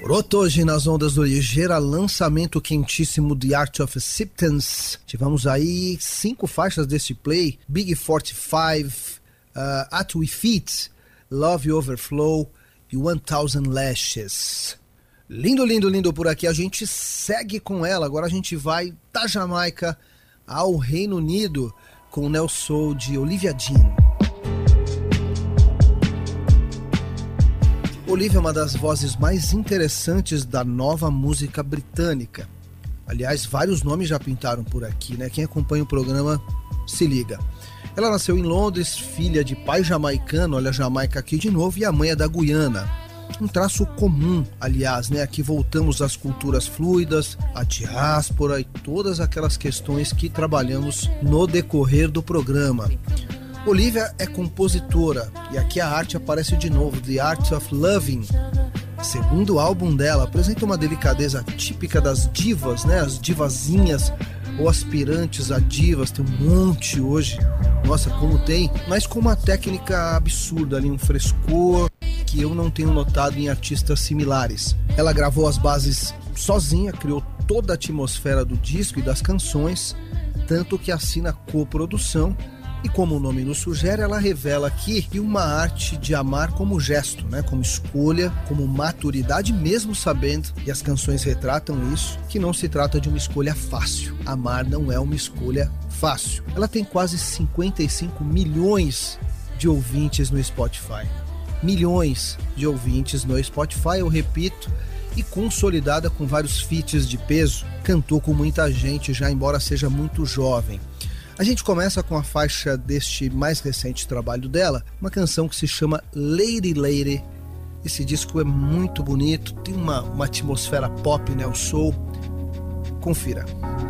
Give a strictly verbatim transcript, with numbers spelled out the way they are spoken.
Pronto, hoje nas ondas do Ligeira, lançamento quentíssimo The Art of Acceptance. Tivemos aí cinco faixas desse play: Big quarenta e cinco, uh, At We Feet, Love Overflow e One Thousand Lashes. Lindo, lindo, lindo por aqui. A gente segue com ela. Agora a gente vai da Jamaica ao Reino Unido com o Neo Soul de Olivia Dean. Olivia é uma das vozes mais interessantes da nova música britânica. Aliás, vários nomes já pintaram por aqui, né? Quem acompanha o programa se liga. Ela nasceu em Londres, filha de pai jamaicano, olha a Jamaica aqui de novo, e a mãe é da Guiana. Um traço comum, aliás, né? Aqui voltamos às culturas fluidas, à diáspora e todas aquelas questões que trabalhamos no decorrer do programa. Olivia é compositora e aqui a arte aparece de novo, The Art of Loving. Segundo álbum dela, apresenta uma delicadeza típica das divas, né? As divazinhas ou aspirantes a divas, tem um monte hoje, nossa, como tem, mas com uma técnica absurda ali, um frescor que eu não tenho notado em artistas similares. Ela gravou as bases sozinha, criou toda a atmosfera do disco e das canções, tanto que assina coprodução. E como o nome nos sugere, ela revela aqui uma arte de amar como gesto, né? Como escolha, como maturidade, mesmo sabendo, e as canções retratam isso, que não se trata de uma escolha fácil. Amar não é uma escolha fácil. Ela tem quase cinquenta e cinco milhões de ouvintes no Spotify. Milhões de ouvintes no Spotify, eu repito, e consolidada com vários feats de peso. Cantou com muita gente já, embora seja muito jovem. A gente começa com a faixa deste mais recente trabalho dela, uma canção que se chama Lady Lady. Esse disco é muito bonito, tem uma, uma atmosfera pop, né, o soul. Confira.